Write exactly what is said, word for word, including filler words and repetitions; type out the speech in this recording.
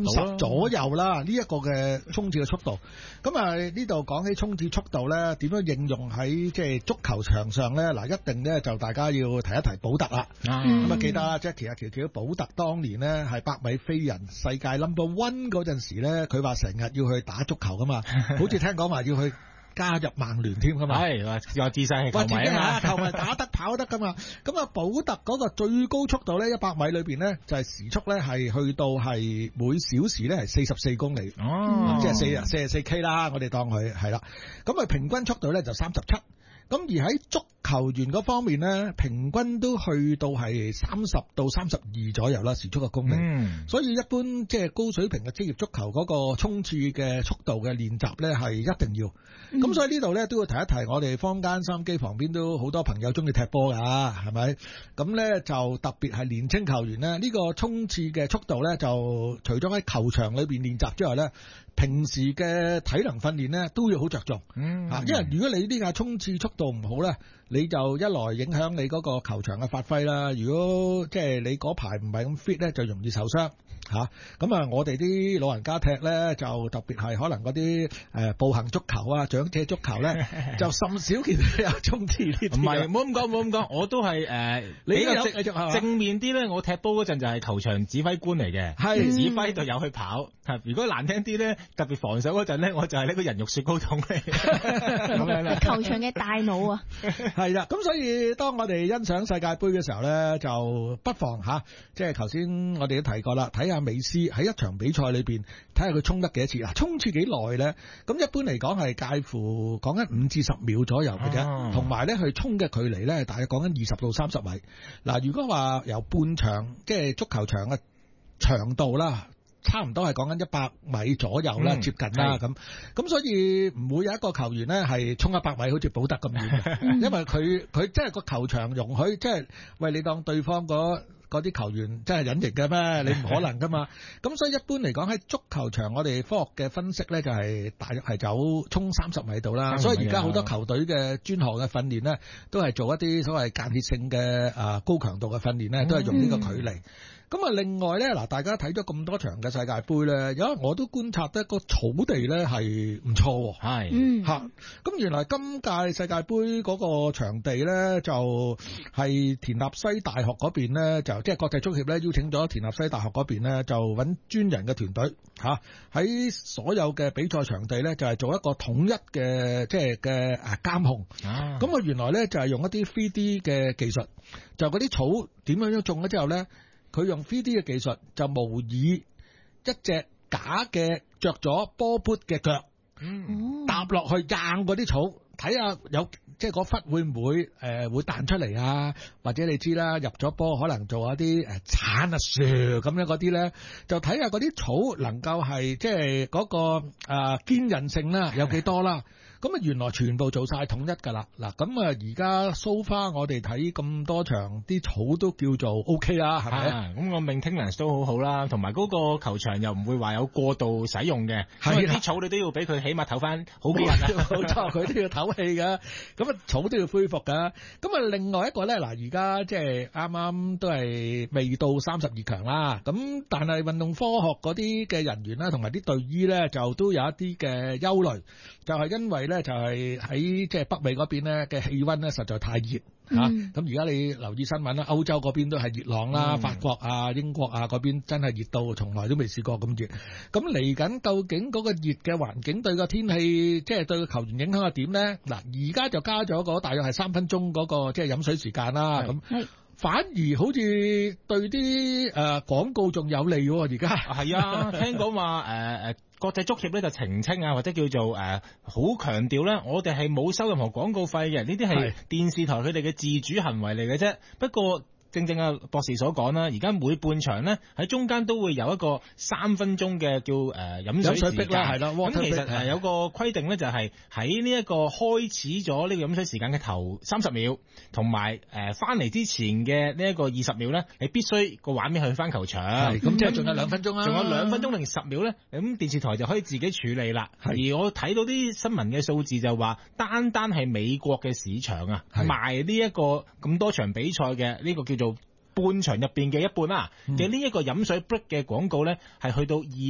十左右啦，呢一個嘅衝刺嘅速度。咁啊呢度講起衝刺速度咧，點樣應用喺即係足球場上咧？嗱，一定咧就大家要提一提保特啦。咁啊、嗯、記得啊 Jackie 啊，喬喬保特當年咧係百米飛人世界 number one 嗰陣時咧，佢話成日要去打足球噶嘛，好似聽講話要去加入曼聯添噶嘛，係話話自細係球迷啊，球迷打得跑得噶嘛。咁啊，保特嗰個最高速度咧，一百米裏邊咧就係時速咧係去到係每小時咧係四十四公里，哦，即係四啊四十四 K 啦，我哋當佢係啦。咁啊，平均速度咧就三十七。咁而喺足球員嗰方面咧，平均都去到係三十到三十二左右啦，時速嘅公里。嗯，所以一般即係高水平嘅職業足球嗰個衝刺嘅速度嘅練習咧，係一定要。咁、嗯、所以呢度咧都要提一提，我哋坊間收音機旁邊都好多朋友中意踢波噶，係咪？咁咧就特別係年青球員咧，呢、呢個衝刺嘅速度咧，就除咗喺球場裏邊練習之外咧，平時嘅體能訓練咧都要好着重。嗯，吓，因為如果你呢個衝刺速度唔好咧，你就一來影響你嗰個球場嘅發揮啦。如果即係你嗰排唔係咁 fit 咧，就容易受傷吓。咁啊，我哋啲老人家踢咧，就特別係可能嗰啲誒步行足球啊、長者足球咧，就甚少見到有衝刺呢啲。唔係，唔好咁講，唔好咁講，我都係誒、呃、比較正正面啲咧。我踢波嗰陣就係球場指揮官嚟嘅，係指揮隊友去跑。如果難聽啲咧，特別防守嗰陣咧，我就係呢個人肉雪糕筒嚟。咁樣啦， 球場嘅大腦啊， 係啦。咁所以當我哋欣賞世界盃嘅時候咧，就不妨吓，即係頭先我哋都提過啦，睇下美斯喺一場比賽裏邊，睇下佢衝得幾多次。嗱，衝刺幾耐咧？咁一般嚟講係介乎講緊五至十秒左右嘅啫，同埋咧佢衝嘅距離咧，大約講緊二十到三十米。嗱，如果話由半場即係足球場嘅長度啦，差唔多係講緊一百米左右啦，嗯、接近啦咁。咁所以唔會有一個球員咧係衝一百米好似保特咁遠嘅，因為佢佢即係個球場容許，即係喂你當對方嗰嗰啲球員真係隱形嘅咩？你唔可能噶嘛。咁所以一般嚟講喺足球場，我哋科學嘅分析咧就係大約係走衝三十米度啦。所以而家好多球隊嘅專項嘅訓練咧，都係做一啲所謂間歇性嘅啊高強度嘅訓練咧，都係用呢個距離。咁啊，另外咧，嗱，大家睇咗咁多場嘅世界盃咧，因為我都觀察得個草地咧係唔錯，係，嗯，吓，咁原來今屆世界盃嗰個場地咧就係田納西大學嗰邊咧，就即係國際足協咧邀請咗田納西大學嗰邊咧，就揾專人嘅團隊吓，喺所有嘅比賽場地咧就係做一個統一嘅即係嘅誒監控，啊，咁啊原來咧就係用一啲 三 D 嘅技術，就嗰啲草點樣樣種咗之後咧。佢用 三 D 嘅技術就模擬一隻假嘅着咗波砵嘅腳，嗯，搭落去硬嗰啲草，睇下有即係嗰忽會唔會誒、呃、會彈出嚟啊？或者你知啦，入咗波可能做一啲誒鏟啊樹咁樣嗰啲咧，就睇下嗰啲草能夠係即係嗰個誒堅韌性啦，有幾多啦？咁啊，原來全部做晒統一㗎啦！嗱，咁啊，而家 so far 我哋睇咁多場，啲草都叫做 OK 啦，係咪？ 咁個 maintenance 都好好啦，同埋嗰個球場又唔會話有過度使用嘅，因為啲草你都要俾佢起碼唞翻好幾日啊！ 冇錯，佢都要唞氣㗎。咁啊，草都要恢復㗎。咁啊，另外一個咧，嗱，而家即係啱啱都係未到三十二強啦。咁但係運動科學嗰啲嘅人員啦，同埋啲隊醫咧，就都有一啲嘅憂慮，就係因為咧。就係喺即係北美嗰邊咧嘅氣溫咧實在太熱吓，咁而家你留意新聞啦，歐洲嗰邊都係熱浪啦，嗯、法國啊、英國啊嗰邊真係熱到從來都未試過咁熱。咁嚟緊究竟嗰個熱嘅環境對個天氣，即係對個球員影響係點咧？嗱，而家就加咗個大約係三分鐘嗰個即係飲水時間啦，咁反而好似對啲誒廣告仲有利喎。而家係啊，聽講話誒誒。國際足協咧就澄清啊，或者叫做誒好強調咧，我哋係冇收任何廣告費嘅，呢啲係電視台佢哋嘅自主行為嚟嘅啫。不過正正啊博士所講啦，而家每半場咧喺中間都會有一個三分鐘嘅叫誒飲水時間，係啦。咁其實誒有個規定咧，就係喺呢一個開始咗呢個飲水時間嘅頭三十秒，同埋誒翻嚟之前嘅呢一個二十秒咧，你必須個畫面去翻球場。 咁即係仲有兩分鐘啦， 仲有兩分鐘零十秒咧，咁電視台就可以自己處理啦。而我睇到啲新聞嘅數字就話，單單係美國嘅市場啊，賣呢一個咁多場比賽嘅呢個叫做半場入邊嘅一半啦嘅呢一個飲水 break 嘅廣告咧，係去到二